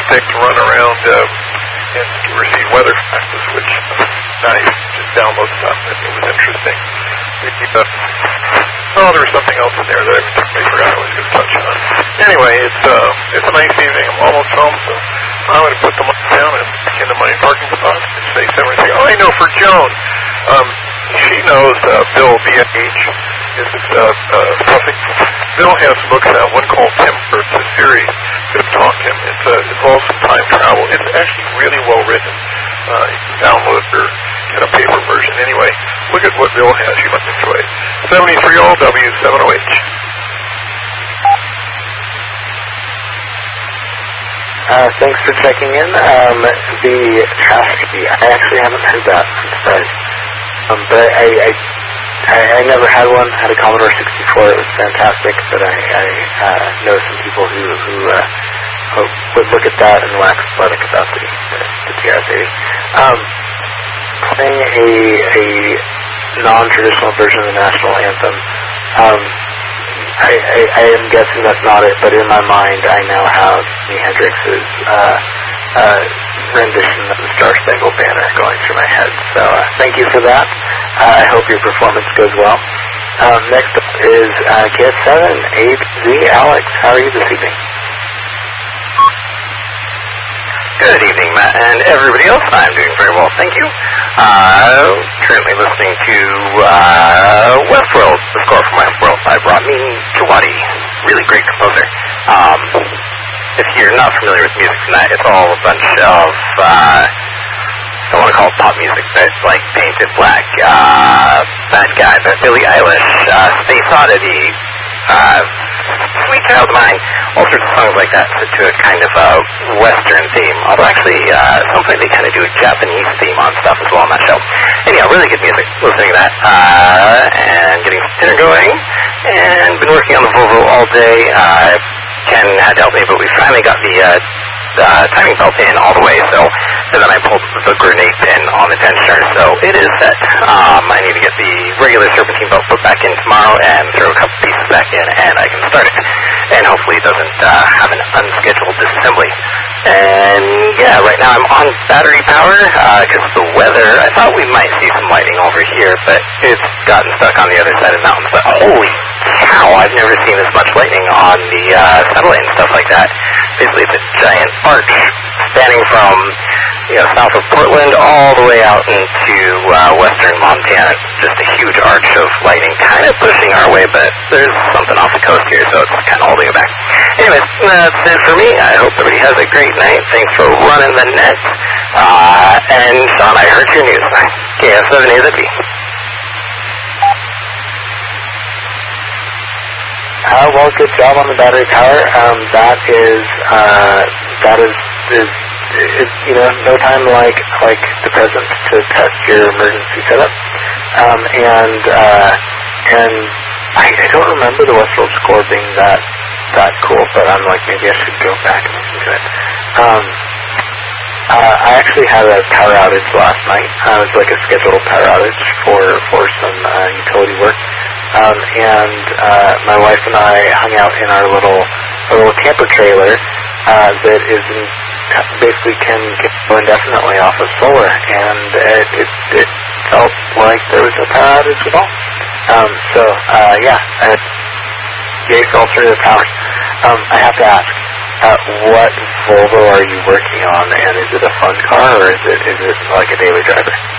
stick to run around and receive weather faxes, which nice. Just download stuff. It was interesting. Oh, there was something else in there that I forgot I was going to touch on. Anyway, it's a nice evening. I'm almost home, so I'm going to put the money down and in the money parking spot and say everything. Oh, I know for Joan. She knows Bill B.H. is Suffolk. Bill has books out, one called Timber. It's a very good talk to him. It involves some time travel. It's actually really well written. You can download or get a paper version. Anyway, look at what Bill has. You might enjoy it. 73LW70H. Thanks for checking in. The traffic, I actually haven't heard that. I'm surprised. But I never had one. I had a Commodore 64. It was fantastic. But I know some people who would look at that and wax poetic about the TR-80. Playing a non-traditional version of the national anthem. I am guessing that's not it, but in my mind, I now have Jimi Hendrix's rendition of the Star Spangled Banner going through my head. So thank you for that. I hope your performance goes well. Next up is KS7AZ. Alex, how are you this evening? Good evening, Matt, and everybody else. I'm doing very well, thank you. Currently listening to Westworld, the score from Westworld by Rami Djawadi. Really great composer. If you're not familiar with music tonight, it's all a bunch of, I don't want to call it pop music, but like Painted Black, Bad Guy, but Billie Eilish, Space Oddity, Sweet Child of Mine, all sorts of songs like that to a kind of a Western theme. Although actually, at some point they kind of do a Japanese theme on stuff as well on that show. Anyhow, really good music. Listening to that, and getting some dinner going, and been working on the Volvo all day. Ken had to help me, but we finally got the timing belt in all the way, so, and then I pulled the grenade pin on the tensioner, so it is set. I need to get the regular serpentine belt put back in tomorrow and throw a couple pieces back in, and I can start it. And hopefully it doesn't have an unscheduled disassembly. And yeah, right now I'm on battery power, because of the weather. I thought we might see some lighting over here, but it's gotten stuck on the other side of the mountains. But holy cow, I've never seen this much lightning on the satellite and stuff like that. Basically it's a giant arch spanning from south of Portland all the way out into western Montana. Just a huge arch of lightning kind of pushing our way, but there's something off the coast here, so it's kind of holding it back. Anyways, that's it for me. I hope everybody has a great night. Thanks for running the net. And Sean, I heard your news. KS7AZ. Well, good job on the battery power. That is no time like the present to test your emergency setup. And I don't remember the Westworld score being that cool, but I'm like, maybe I should go back and listen to it. I actually had a power outage last night. It was like a scheduled power outage for some utility work. And my wife and I hung out in our little camper trailer that is basically can go indefinitely off of solar, and it felt like there was no power outage at all. Yay for alternative power. I have to ask, what Volvo are you working on, and is it a fun car, or is it like a daily driver?